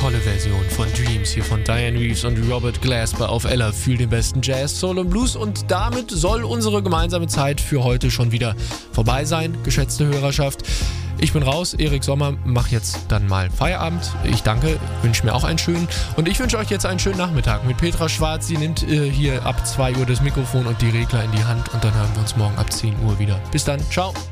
tolle Version von Dreams hier von Diane Reeves und Robert Glasper auf Ella für den besten Jazz, Soul und Blues. Und damit soll unsere gemeinsame Zeit für heute schon wieder vorbei sein, geschätzte Hörerschaft. Ich bin raus, Erik Sommer, mach jetzt dann mal Feierabend. Ich danke, wünsche mir auch einen schönen. Und ich wünsche euch jetzt einen schönen Nachmittag mit Petra Schwarz. Sie nimmt hier ab 2 Uhr das Mikrofon und die Regler in die Hand und dann hören wir uns morgen ab 10 Uhr wieder. Bis dann, ciao.